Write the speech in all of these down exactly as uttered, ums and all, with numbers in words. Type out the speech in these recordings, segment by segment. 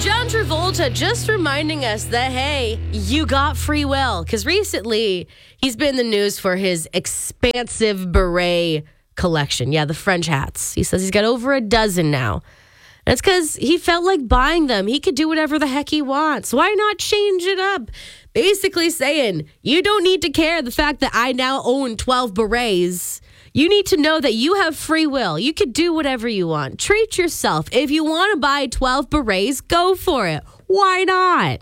John Travolta just reminding us that, hey, you got free will. Because recently, he's been in the news for his expansive beret collection. Yeah, the French hats. He says he's got over a dozen now. And it's because he felt like buying them. He could do whatever the heck he wants. Why not change it up? Basically saying, you don't need to care the fact that I now own twelve berets. You need to know that you have free will. You could do whatever you want. Treat yourself. If you want to buy twelve berets, go for it. Why not?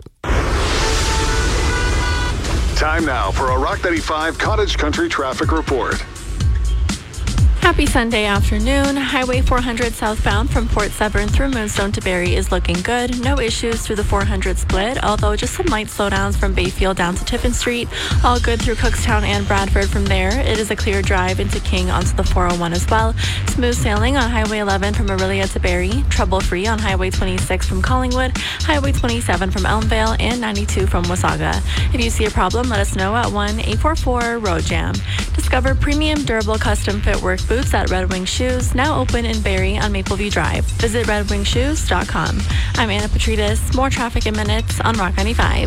Time now for a Rock ninety-five Cottage Country traffic report. Happy Sunday afternoon. Highway four hundred southbound from Port Severn through Moonstone to Barrie is looking good. No issues through the four hundred split, although just some light slowdowns from Bayfield down to Tiffin Street. All good through Cookstown and Bradford from there. It is a clear drive into King onto the four oh one as well. Smooth sailing on Highway eleven from Orillia to Barrie. Trouble-free on Highway twenty-six from Collingwood, Highway twenty-seven from Elmvale, and ninety-two from Wasaga. If you see a problem, let us know at one eight four four road jam. Discover premium durable custom fit work boots at Red Wing Shoes, now open in Barrie on Mapleview Drive. Visit red wing shoes dot com. I'm Anna Petridis. More traffic in minutes on Rock ninety-five.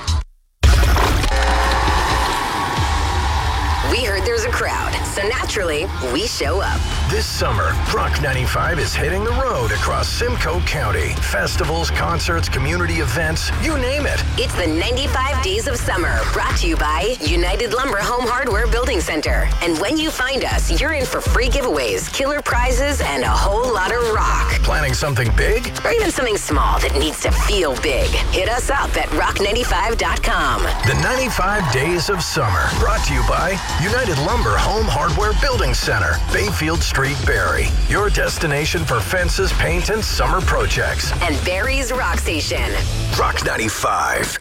We heard there's a crowd, so naturally, we show up. This summer, Rock ninety-five is hitting the road across Simcoe County. Festivals, concerts, community events, you name it. It's the ninety-five Days of Summer, brought to you by United Lumber Home Hardware Building Center. And when you find us, you're in for free giveaways, killer prizes, and a whole lot of rock. Planning something big? Or even something small that needs to feel big. Hit us up at rock ninety-five dot com. The ninety-five Days of Summer, brought to you by United Lumber Home Hardware Building Center, Bayfield Street, Barrie. Your destination for fences, paint, and summer projects. And Barrie's Rock Station. Rock ninety-five.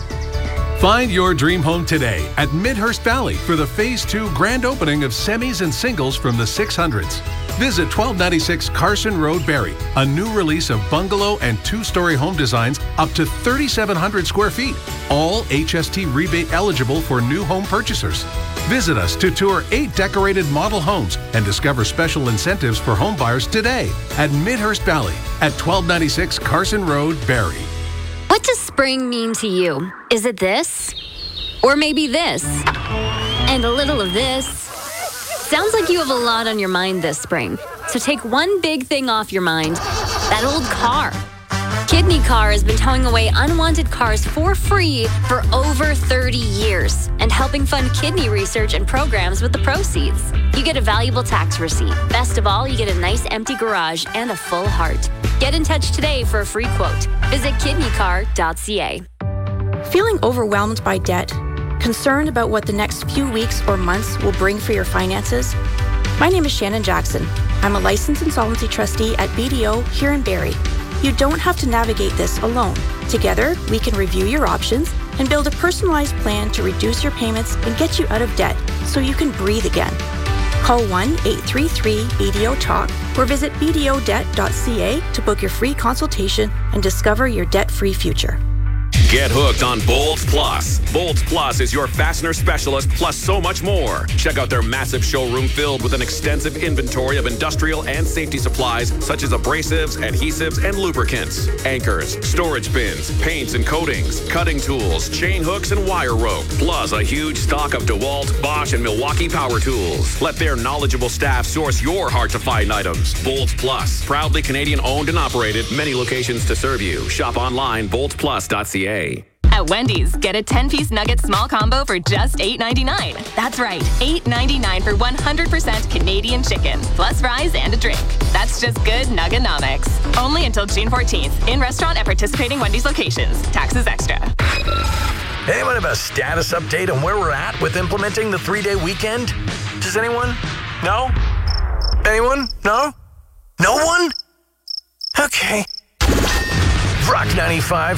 Find your dream home today at Midhurst Valley for the Phase two grand opening of semis and singles from the six hundreds. Visit twelve ninety-six Carson Road, Barrie, a new release of bungalow and two-story home designs up to thirty-seven hundred square feet. All H S T rebate eligible for new home purchasers. Visit us to tour eight decorated model homes and discover special incentives for home buyers today at Midhurst Valley at twelve ninety-six Carson Road, Barrie. What does spring mean to you? Is it this? Or maybe this? And a little of this? Sounds like you have a lot on your mind this spring. So take one big thing off your mind. That old car. Kidney Car has been towing away unwanted cars for free for over thirty years and helping fund kidney research and programs with the proceeds. You get a valuable tax receipt. Best of all, you get a nice empty garage and a full heart. Get in touch today for a free quote. Visit kidney car dot c a. Feeling overwhelmed by debt? Concerned about what the next few weeks or months will bring for your finances? My name is Shannon Jackson. I'm a licensed insolvency trustee at B D O here in Barrie. You don't have to navigate this alone. Together, we can review your options and build a personalized plan to reduce your payments and get you out of debt so you can breathe again. Call one eight three three B D O talk or visit b d o debt dot c a to book your free consultation and discover your debt-free future. Get hooked on Bolts Plus. Bolts Plus is your fastener specialist, plus so much more. Check out their massive showroom filled with an extensive inventory of industrial and safety supplies such as abrasives, adhesives, and lubricants, anchors, storage bins, paints and coatings, cutting tools, chain hooks, and wire rope, plus a huge stock of DeWalt, Bosch, and Milwaukee power tools. Let their knowledgeable staff source your hard-to-find items. Bolts Plus, proudly Canadian-owned and operated, many locations to serve you. Shop online, bolts plus dot c a. At Wendy's, get a ten-piece nugget small combo for just eight ninety-nine. That's right, eight ninety-nine for one hundred percent Canadian chicken, plus fries and a drink. That's just good Nugganomics. Only until June fourteenth, in restaurant at participating Wendy's locations. Taxes extra. Anyone have a status update on where we're at with implementing the three-day weekend? Does anyone? No? Anyone? No? No one? Okay. Rock ninety-five